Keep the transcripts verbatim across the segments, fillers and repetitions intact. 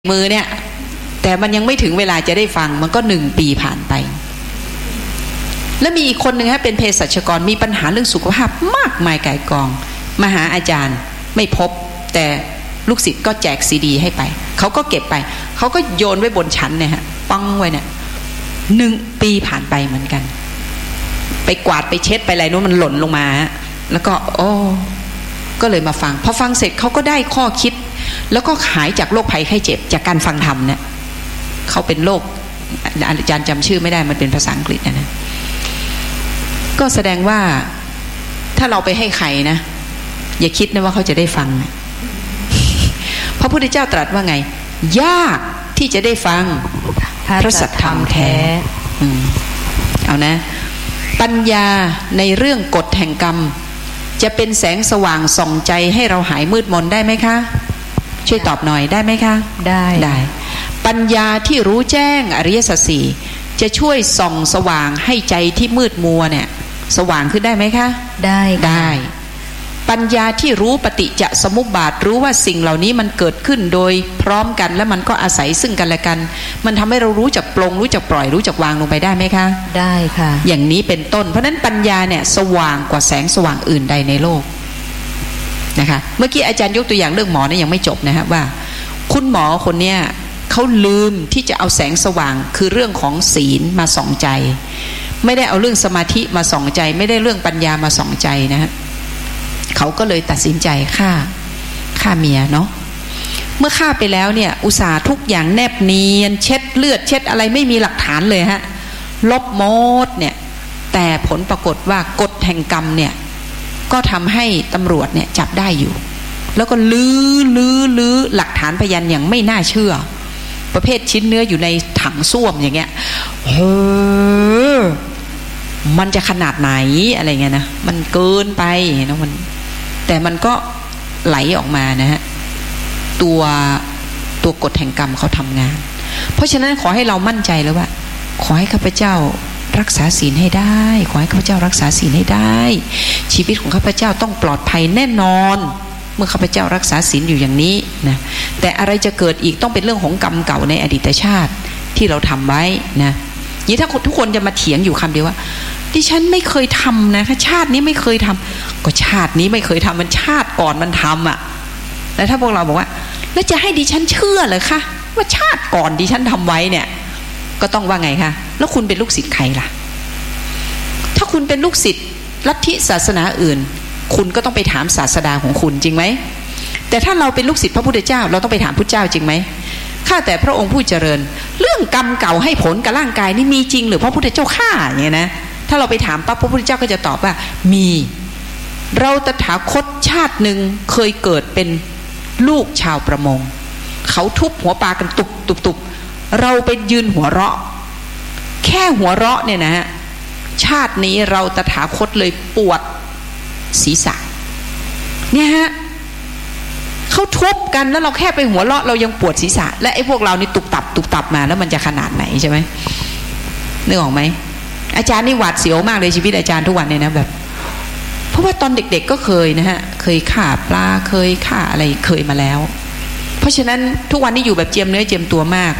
มือเนี่ยแต่มันยังไม่ถึงเวลาจะได้ฟังมันก็หนึ่งปีผ่านไปแล้วมีอีกคนหนึ่งฮะเป็นเภสัชกรมีปัญหาเรื่องสุขภาพมากมายก่ายกองมาหาอาจารย์ไม่พบแต่ลูกศิษย์ก็แจกซีดีให้ไปเขาก็เก็บไปเขาก็โยนไว้บนชั้นเนี่ยฮะปังไว้เนี่ยหนึ่งปีผ่านไปเหมือนกันไปกวาดไปเช็ดไปอะไรนู้นมันหล่นลงมาแล้วก็โอ้ก็เลยมาฟังพอฟังเสร็จเขาก็ได้ข้อคิดแล้วก็หายจากโรคภัยไข้เจ็บจากการฟังธรรมเนี่ยเขาเป็นโรคอาจารย์จำชื่อไม่ได้มันเป็นภาษาอังกฤษนะนะก็แสดงว่าถ้าเราไปให้ใครนะอย่าคิดนะว่าเขาจะได้ฟังพระพุทธเจ้าตรัสว่าไงยากที่จะได้ฟังพระสัทธรรมแท้เอานะปัญญาในเรื่องกฎแห่งกรรมจะเป็นแสงสว่างส่องใจให้เราหายมืดมนได้ไหมคะช่วยตอบหน่อยได้ไหมคะได้ได้ปัญญาที่รู้แจ้งอริยสัจสี่จะช่วยส่องสว่างให้ใจที่มืดมัวเนี่ยสว่างขึ้นได้ไหมคะได้ได้ปัญญาที่รู้ปฏิจจสมุปบาทรู้ว่าสิ่งเหล่านี้มันเกิดขึ้นโดยพร้อมกันและมันก็อาศัยซึ่งกันและกันมันทำให้เรารู้จักปลงรู้จักปล่อยรู้จักวางลงไปได้ไหมคะได้ค่ะอย่างนี้เป็นต้นเพราะนั้นปัญญาเนี่ยสว่างกว่าแสงสว่างอื่นใดในโลกนะคะเมื่อกี้อาจารย์ยกตัวอย่างเรื่องหมอเนี่ยยังไม่จบนะฮะว่าคุณหมอคนเนี้ยเขาลืมที่จะเอาแสงสว่างคือเรื่องของศีลมาส่องใจไม่ได้เอาเรื่องสมาธิมาส่องใจไม่ได้เรื่องปัญญามาส่องใจนะฮะเขาก็เลยตัดสินใจฆ่าฆ่าเมียเนาะเมื่อฆ่าไปแล้วเนี่ยอุตส่าห์ทุกอย่างแนบเนียนเช็ดเลือดเช็ดอะไรไม่มีหลักฐานเลยฮะลบหมดเนี่ยแต่ผลปรากฏว่ากฎแห่งกรรมเนี่ยก็ทำให้ตำรวจเนี่ยจับได้อยู่แล้วก็ลื้อลื้อลื้อหลักฐานพยานอย่างไม่น่าเชื่อประเภทชิ้นเนื้ออยู่ในถังส้วมอย่างเงี้ยเฮ้อมันจะขนาดไหนอะไรเงี้ยนะมันเกินไปนะมันแต่มันก็ไหลออกมานะฮะตัวตัวกฎแห่งกรรมเขาทำงานเพราะฉะนั้นขอให้เรามั่นใจแล้วว่าขอให้ข้าพเจ้ารักษาศีลให้ได้ขอให้ข้าพเจ้ารักษาศีลให้ได้ชีวิตของข้าพเจ้าต้องปลอดภัยแน่นอนเมื่อข้าพเจ้ารักษาศีลอยู่อย่างนี้นะแต่อะไรจะเกิดอีกต้องเป็นเรื่องของกรรมเก่าในอดีตชาติที่เราทำไว้นะนี่ถ้าทุกคนจะมาเถียงอยู่คำเดียวว่าดิฉันไม่เคยทำนะคะชาตินี้ไม่เคยทำก็ชาตินี้ไม่เคยทำมันชาติก่อนมันทำอ่ะแล้วถ้าพวกเราบอกว่าแล้วจะให้ดิฉันเชื่อเลยคะว่าชาติก่อนดิฉันทำไว้เนี่ยก็ต้องว่าไงคะแล้วคุณเป็นลูกศิษย์ใครล่ะถ้าคุณเป็นลูกศิษย์ลัทธิศาสนาอื่นคุณก็ต้องไปถามศาสดาของคุณจริงไหมแต่ถ้าเราเป็นลูกศิษย์พระพุทธเจ้าเราต้องไปถามพุทธเจ้าจริงไหมข้าแต่พระองค์ผู้เจริญเรื่องกรรมเก่าให้ผลกับร่างกายนี่มีจริงหรือพระพุทธเจ้าข้าอย่างนี้นะถ้าเราไปถามปั๊บพระพุทธเจ้าก็จะตอบว่ามีเราตถาคตชาติหนึ่งเคยเกิดเป็นลูกชาวประมงเขาทุบหัวปลากันตุบตุบตุบเราไปยืนหัวเราะแค่หัวเราะเนี่ยนะฮะชาตินี้เราตถาคตเลยปวดศีรษะเนี่ยฮะเขาทุบกันแล้วเราแค่ไปหัวเราะเรายังปวดศีรษะและไอ้พวกเรานี่ตุบตับตุบตับมาแล้วมันจะขนาดไหนใช่ไหมนึกออกไหมอาจารย์นี่หวาดเสียวมากเลยชีวิตอาจารย์ทุกวันเนี่ยนะแบบเพราะว่าตอนเด็กๆก็เคยนะฮะเคยฆ่าปลาเคยฆ่าอะไรเคยมาแล้วเพราะฉะนั้นทุกวันนี้อยู่แบบเจียมเนื้อเจียมตัวมาก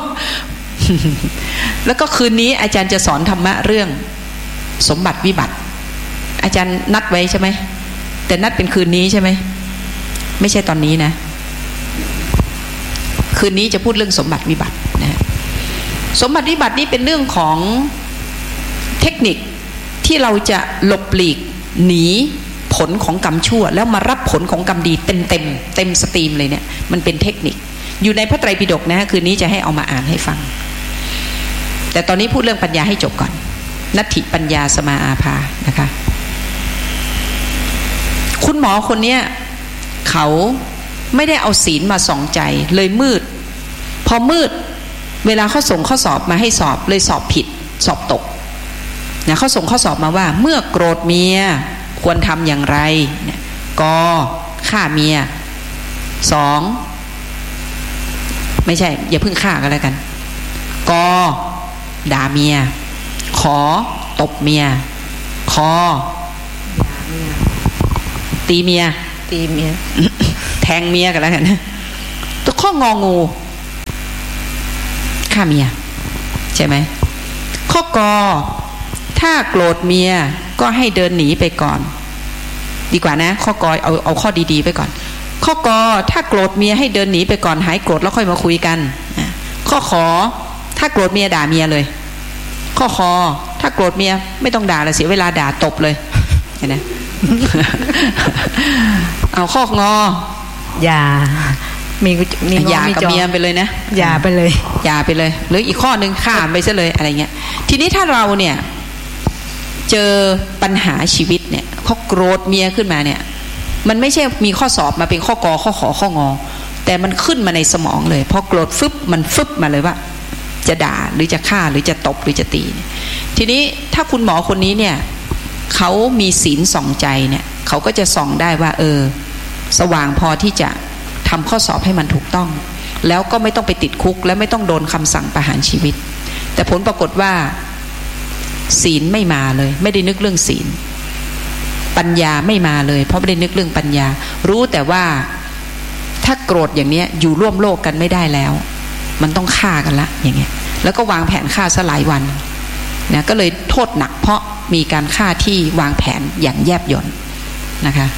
แล้วก็คืนนี้อาจารย์จะสอนธรรมะเรื่องสมบัติวิบัติอาจารย์นัดไว้ใช่ไหมแต่นัดเป็นคืนนี้ใช่ไหมไม่ใช่ตอนนี้นะคืนนี้จะพูดเรื่องสมบัติวิบัตินะสมบัติวิบัตินี้เป็นเรื่องของเทคนิคที่เราจะหลบหลีกหนีผลของกรรมชั่วแล้วมารับผลของกรรมดีเต็มเต็มเต็มสตรีมเลยเนี่ยมันเป็นเทคนิคอยู่ในพระไตรปิฎกนะคืนนี้จะให้เอามาอ่านให้ฟังแต่ตอนนี้พูดเรื่องปัญญาให้จบก่อนนัตถิปัญญาสมาอาภานะคะคุณหมอคนเนี้ยเขาไม่ได้เอาศีลมาส่องใจเลยมืดพอมืดเวลาเขาส่งข้อสอบมาให้สอบเลยสอบผิดสอบตกนะเขาส่งข้อสอบมาว่าเมื่อโกรธเมียควรทำอย่างไรเนี่ยกฆ่าเมียสองไม่ใช่อย่าเพิ่งฆ่ากันแล้วกันกด่าเมียขอตบเมียคอตีเมียตีเมียแทงเมียกันแล้วกันตัวข้ององูฆ่าเมียใช่ไหมข้อกอถ้าโกรธเมียก็ให้เดินหนีไปก่อนดีกว่านะข้อกอเอาเอาข้อดีๆไปก่อนข้อกอถ้าโกรธเมียให้เดินหนีไปก่อนหายโกรธแล้วค่อยมาคุยกันข้อขอถ้าโกรธเมียด่าเมียเลยข้อคอถ้าโกรธเมียไม่ต้องด่าเลยเสียเวลาด่าตบเลยเห็นไหม เอาข้องออย่ามีมีอย่ากับเมียไปเลยนะอย่าไปเลยอย่าไปเลยหรืออีกข้อหนึ่งข้ามไปซะเลยอะไรเงี้ยทีนี้ถ้าเราเนี่ยเจอปัญหาชีวิตเนี่ยเขาโกรธเมียขึ้นมาเนี่ยมันไม่ใช่มีข้อสอบมาเป็นข้อกอข้อขอข้องอแต่มันขึ้นมาในสมองเลยพอโกรธฟึบมันฟึบมาเลยว่าจะด่าหรือจะฆ่าหรือจะตบหรือจะตีทีนี้ถ้าคุณหมอคนนี้เนี่ยเขามีศีลส่องใจเนี่ยเขาก็จะส่องได้ว่าเออสว่างพอที่จะทำข้อสอบให้มันถูกต้องแล้วก็ไม่ต้องไปติดคุกและไม่ต้องโดนคำสั่งประหารชีวิตแต่ผลปรากฏว่าศีลไม่มาเลยไม่ได้นึกเรื่องศีลปัญญาไม่มาเลยเพราะไม่ได้นึกเรื่องปัญญารู้แต่ว่าถ้าโกรธอย่างนี้อยู่ร่วมโลกกันไม่ได้แล้วมันต้องฆ่ากันละอย่างเงี้ยแล้วก็วางแผนฆ่าซะหลายวันนะก็เลยโทษหนักเพราะมีการฆ่าที่วางแผนอย่างแยบยลนะคะ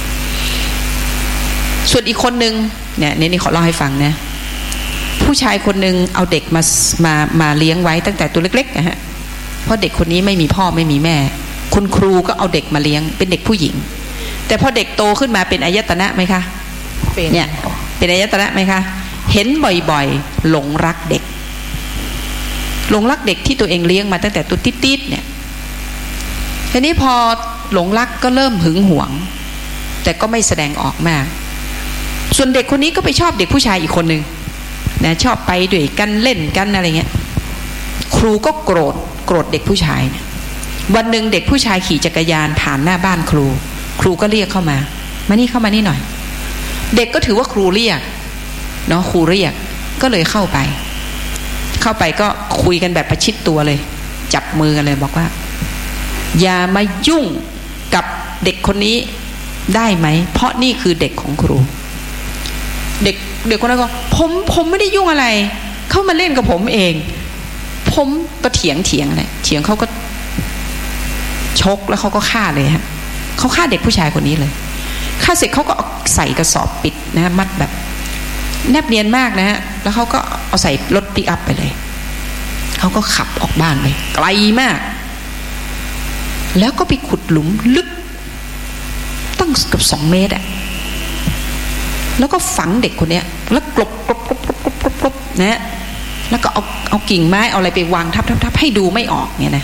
ส่วนอีกคนนึงเนี่ยนี่ขอเล่าให้ฟังนะผู้ชายคนนึงเอาเด็กมามามาเลี้ยงไว้ตั้งแต่ตัวเล็กๆนะฮะเพราะเด็กคนนี้ไม่มีพ่อไม่มีแม่คุณครูก็เอาเด็กมาเลี้ยงเป็นเด็กผู้หญิงแต่พอเด็กโตขึ้นมาเป็นอายตนะไหมคะเนี่ยเป็นอายตนะไหมคะเห็นบ่อยๆหลงรักเด็กหลงรักเด็กที่ตัวเองเลี้ยงมาตั้งแต่ตัวติดๆเนี่ยทีนี้พอหลงรักก็เริ่มหึงหวงแต่ก็ไม่แสดงออกมากส่วนเด็กคนนี้ก็ไปชอบเด็กผู้ชายอีกคนนึงนะชอบไปด้วยกันเล่นกันอะไรเงี้ยครูก็โกรธโกรธเด็กผู้ชายเนี่ยวันหนึ่งเด็กผู้ชายขี่จักรยานผ่านหน้าบ้านครูครูก็เรียกเข้ามามานี่เข้ามานี่หน่อยเด็กก็ถือว่าครูเรียกเนาะครูเรียกก็เลยเข้าไปเข้าไปก็คุยกันแบบประชิดตัวเลยจับมือกันเลยบอกว่าอย่ามายุ่งกับเด็กคนนี้ได้ไหมเพราะนี่คือเด็กของครูเด็กเด็กคนนั้นก็ผมผมไม่ได้ยุ่งอะไรเข้ามาเล่นกับผมเองผมก็เถียงเถียงเลยเถียงเขาก็ชกแล้วเขาก็ฆ่าเลยฮะเขาฆ่าเด็กผู้ชายคนนี้เลยฆ่าเสร็จเขาก็ใส่กระสอบปิดนะมัดแบบแนบเนียนมากนะฮะแล้วเขาก็เอาใส่รถปิกอัพไปเลยเขาก็ขับออกบ้านไปไกลมากแล้วก็ไปขุดหลุมลึกตั้งเกือบสองเมตรอะแล้วก็ฝังเด็กคนนี้แล้วกลบกลบกลบกลบกลบกลบกลบนะแล้วก็เอาเอากิ่งไม้เอาอะไรไปวางทับทับทับให้ดูไม่ออกเนี่ยนะ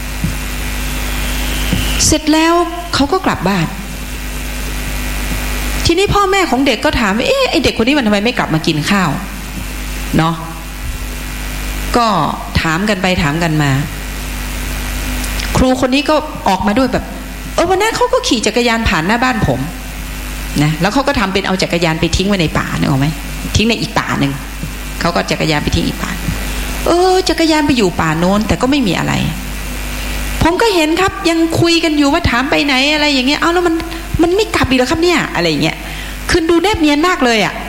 เสร็จแล้วเขาก็กลับบ้านทีนี้พ่อแม่ของเด็กก็ถามว่าเอ๊ะไอเด็กคนนี้มันทำไมไม่กลับมากินข้าวเนาะก็ถามกันไปถามกันมาครูคนนี้ก็ออกมาด้วยแบบเออวันนั้นเขาก็ขี่จักรยานผ่านหน้าบ้านผมนะแล้วเขาก็ทำเป็นเอาจักรยานไปทิ้งไว้ในป่านึกออกไหมทิ้งในอีกป่าหนึ่งเขาก็จักรยานไปทิ้งอีกป่าเออจักรยานไปอยู่ป่าโน้นแต่ก็ไม่มีอะไรผมก็เห็นครับยังคุยกันอยู่ว่าถามไปไหนอะไรอย่างเงี้ยเอาแล้วมันมันไม่กลับอีกแล้วครับเนี่ยอะไรอย่างเงี้ยคือดูแนบเนียนมากเลยอ่ะ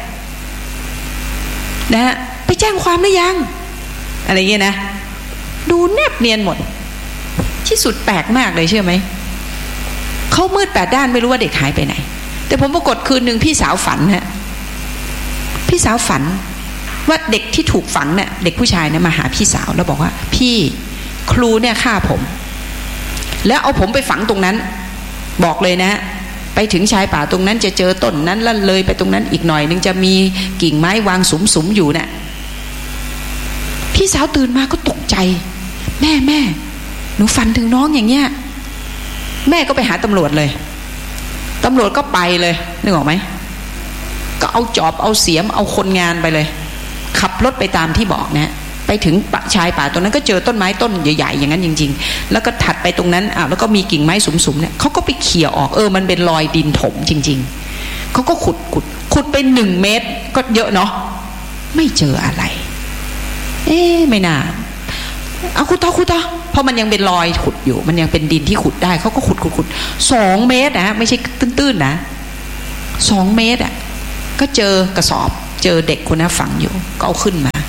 นะฮะไปแจ้งความหรือยังอะไรอย่างเงี้ยนะดูแนบเนียนหมดที่สุดแปลกมากเลยเชื่อไหมเขามืดแปดด้านไม่รู้ว่าเด็กหายไปไหนแต่ผมปรากฏคืนหนึ่งพี่สาวฝันฮะพี่สาวฝันว่าเด็กที่ถูกฝังเนี่ยเด็กผู้ชายเนี่ยมาหาพี่สาวแล้วบอกว่าพี่ครูเนี่ยฆ่าผมแล้วเอาผมไปฝังตรงนั้นบอกเลยนะไปถึงชายป่าตรงนั้นจะเจอต้นนั้นแล้วเลยไปตรงนั้นอีกหน่อยนึงจะมีกิ่งไม้วางสุมๆอยู่เนี่ยพี่สาวตื่นมาก็ตกใจแม่แม่หนูฝันถึงน้องอย่างเงี้ยแม่ก็ไปหาตำรวจเลยตำรวจก็ไปเลยนึกออกไหมก็เอาจอบเอาเสียมเอาคนงานไปเลยขับรถไปตามที่บอกนะไปถึงชายป่าตรงนั้นก็เจอต้นไม้ต้นใหญ่ๆอย่างนั้นจริงๆแล้วก็ถัดไปตรงนั้นอ่ะแล้วก็มีกิ่งไม้สุมๆเนี่ยเขาก็ไปเขี่ยออกเออมันเป็นรอยดินถมจริงๆเขาก็ขุดขุดขุดไปหนึ่งเมตรก็เยอะเนาะไม่เจออะไรเอ๊ะไม่น่าเอาขุดต่อขุดต่อเพราะมันยังเป็นรอยขุดอยู่มันยังเป็นดินที่ขุดได้เขาก็ขุดขุดขุดสองเมตรนะไม่ใช่ตื้นๆนะสองเมตรอ่ะก็เจอกระสอบเจอเด็กคนนั้นฝังอยู่ก็เอาขึ้นมา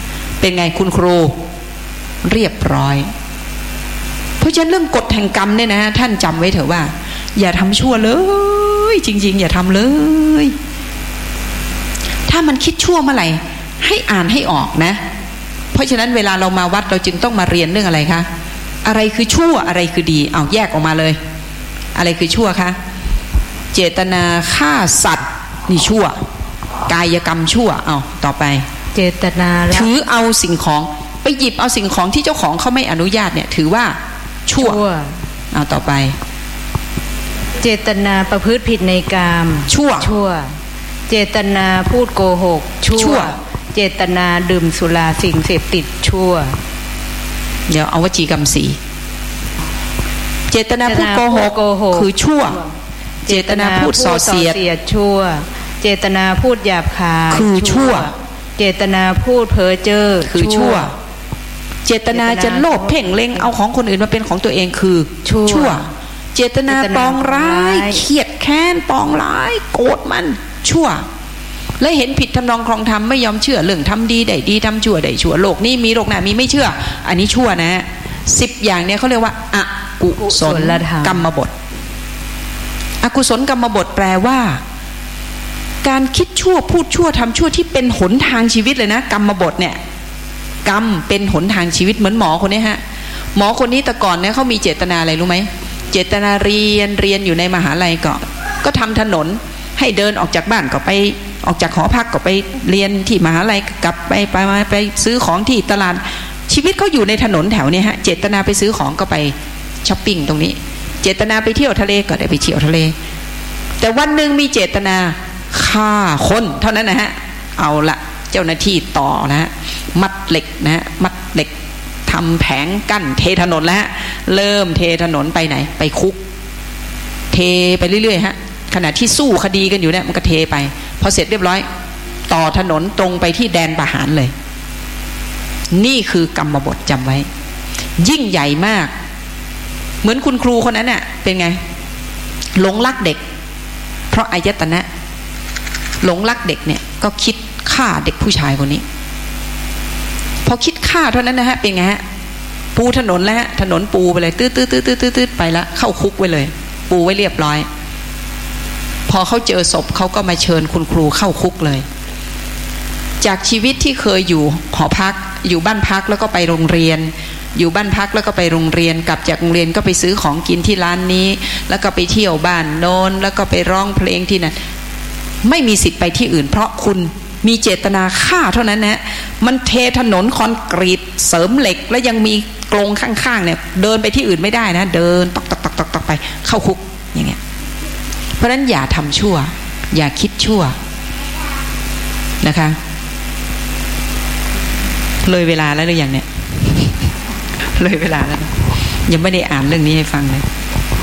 เป็นไงคุณครูเรียบร้อยเพราะฉะนั้นเรื่องกฎแห่งกรรมเนี่ยนะท่านจำไว้เถอะว่าอย่าทำชั่วเลยจริงๆอย่าทำเลยถ้ามันคิดชั่วเมื่อไหร่ให้อ่านให้ออกนะเพราะฉะนั้นเวลาเรามาวัดเราจึงต้องมาเรียนเรื่องอะไรคะอะไรคือชั่วอะไรคือดีเอาแยกออกมาเลยอะไรคือชั่วคะเจตนาฆ่าสัตว์นี่ชั่วกายกรรมชั่วเอาต่อไปเจตนาถือเอาสิ่งของไปหยิบเอาสิ่งของที่เจ้าของเขาไม่อนุญาตเนี่ยถือว่าชั่วเอาต่อไปเจตนาประพฤติผิดในกามชั่วชั่วเจตนาพูดโกหกชั่วเจตนาดื่มสุราสิ่งเสพติดชั่วเดี๋ยวเอาวจีกรรมสีเจตนาพูดโกหกคือชั่วเจตนาพูดส่อเสียดชั่วเจตนาพูดหยาบคายคือชั่วเจตนาพูดเพ้อเจ้อคือชั่วเจตนาจะโลภเพ่งเล็งเอาของคนอื่นมาเป็นของตัวเองคือชั่วเจตนาปองร้ายเคียดแค้นปองร้ายโกรธมันชั่วและเห็นผิดทำนองครองธรรมไม่ยอมเชื่อเรื่องทำดีได้ดีทำชั่วได้ชั่วโลกนี้มีโลกหน้ามีไม่เชื่ออันนี้ชั่วนะสิบอย่างเนี้ยเขาเรียกว่าอกุศลกรรมบทอกุศลกรรมบทแปลว่าการคิดชั่วพูดชั่วทำชั่วที่เป็นหนทางชีวิตเลยนะกรรมบทเนี่ยกรรมเป็นหนทางชีวิตเหมือนหมอคนนี้ฮะหมอคนนี้แต่ก่อนเนี่ยเขามีเจตนาอะไรรู้ไหมเจตนาเรียนเรียนอยู่ในมหาลัยก็ก็ทำถนนให้เดินออกจากบ้านก็ไปออกจากหอพักก็ไปเรียนที่มหาลัยกลับไปไปมาไปซื้อของที่ตลาดชีวิตเขาอยู่ในถนนแถวนี้ฮะเจตนาไปซื้อของก็ไปช้อปปิ้งตรงนี้เจตนาไปเที่ยวทะเลก็ได้ไปเที่ยวทะเลแต่วันหนึ่งมีเจตนาฆ่าคนเท่านั้นนะฮะเอาละเจ้าหน้าที่ต่อนะฮะมัดเหล็กนะฮะมัดเหล็กทำแผงกั้นเทถนนแล้วฮะเริ่มเทถนนไปไหนไปคุกเทไปเรื่อยๆฮะขณะที่สู้คดีกันอยู่เนี่ยมันก็เทไปพอเสร็จเรียบร้อยต่อถนนตรงไปที่แดนประหารเลยนี่คือกรรมบทจำไว้ยิ่งใหญ่มากเหมือนคุณครูคนนั้นน่ะเป็นไงหลงรักเด็กเพราะอายตนะหลงรักเด็กเนี่ยก็คิดฆ่าเด็กผู้ชายคนนี้พอคิดฆ่าเท่านั้นนะฮะเป็นไงฮะปูถนนแล้วฮะถนนปูไปเลยตื้อตื้อตื้อตื้อตื้อไปแล้วเข้าคุกไว้เลยปูไว้เรียบร้อยพอเขาเจอศพเขาก็มาเชิญคุณครูเข้าคุกเลยจากชีวิตที่เคยอยู่หอพักอยู่บ้านพักแล้วก็ไปโรงเรียนอยู่บ้านพักแล้วก็ไปโรงเรียนกลับจากโรงเรียนก็ไปซื้อของกินที่ร้านนี้แล้วก็ไปเที่ยวบ้านโน้นแล้วก็ไปร้องเพลงที่นั่นไม่มีสิทธิ์ไปที่อื่นเพราะคุณมีเจตนาฆ่าเท่านั้นนะมันเทถนนคอนกรีตเสริมเหล็กแล้วยังมีกรงข้างๆเนี่ยเดินไปที่อื่นไม่ได้นะเดินตอกตอกตอกตอกตอกไปเข้าคุกอย่างเงี้ยเพราะฉะนั้นอย่าทำชั่วอย่าคิดชั่วนะคะเลยเวลาแล้วหรือยังเนี่ยเลยเวลาแล้วยังไม่ได้อ่านเรื่องนี้ให้ฟังเลย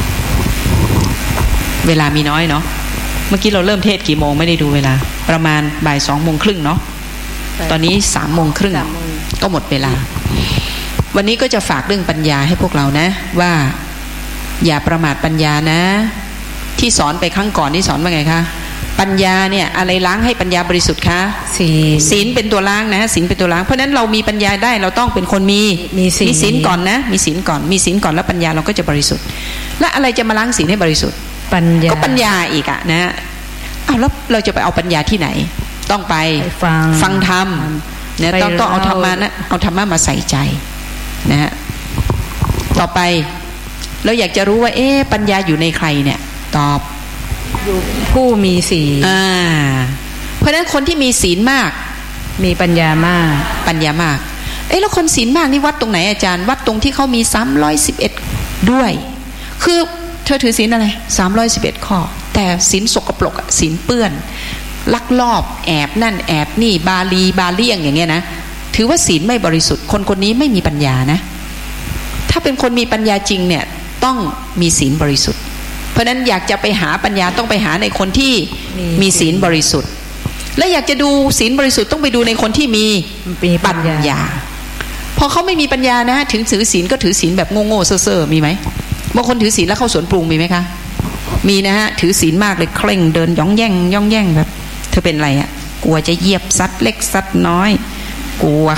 เวลามีน้อยเนาะเมื่อกี้เราเริ่มเทศกี่โมงไม่ได้ดูเวลาประมาณบ่ายสองโมงครึ่งเนาะตอนนี้สามโมงครึ่งก็หมดเวลาวันนี้ก็จะฝากเรื่องปัญญาให้พวกเรานะว่าอย่าประมาทปัญญานะที่สอนไปครั้งก่อนที่สอนว่าไงคะปัญญาเนี่ยอะไรล้างให้ปัญญาบริสุทธิ์คะศีลศีลเป็นตัวล้างนะศีลเป็นตัวล้างเพราะนั้นเรามีปัญญาได้เราต้องเป็นคนมีมีศีลก่อนนะมีศีลก่อนมีศีลก่อนแล้วปัญญาเราก็จะบริสุทธิ์และอะไรจะมาล้างศีลให้บริสุทธิ์ปัญญาก็ปัญญาอีกอะนะอ้าวแล้วเราจะไปเอาปัญญาที่ไหนต้องไปฟังฟังธรรมเนี่ยต้องต้องเอาธรรมะนะเอาธรรมะมาใส่ใจนะฮะต่อไปเราอยากจะรู้ว่าเอ๊ะปัญญาอยู่ในใครเนี่ยตอบอยู่ผู้มีศีลอ่าเพราะฉะนั้นคนที่มีศีลมากมีปัญญามากปัญญามากเอ๊ะแล้วคนศีลมากนี่วัดตรงไหนอาจารย์วัดตรงที่เขามีสามร้อยสิบเอ็ดด้วยคือเธอถือศีลอะไรสามร้อยสิบเอ็ดข้อแต่ศีลสกปรกอ่ะศีลเปื้อนลักลอบแอบนั่นแอบนี่บาลีบาเลี่ยงอย่างเงี้ยนะถือว่าศีลไม่บริสุทธิ์คนคนนี้ไม่มีปัญญานะถ้าเป็นคนมีปัญญาจริงเนี่ยต้องมีศีลบริสุทธิ์เพราะนั้นอยากจะไปหาปัญญาต้องไปหาในคนที่มีศีลบริสุทธิ์และอยากจะดูศีลบริสุทธิ์ต้องไปดูในคนที่มีปัญญาพอเขาไม่มีปัญญานะถึงถือศีลก็ถือศีลแบบโง่ๆเซ่อๆมีไหมบางคนถือศีลแล้วเข้าสวนปรุงมีไหมคะมีนะฮะถือศีลมากเลยเคร่งเดินย่องแย่งย่องแย่งแบบเธอเป็นอะไรอ่ะกลัวจะเหยียบซัดเล็กซัดน้อยกลัว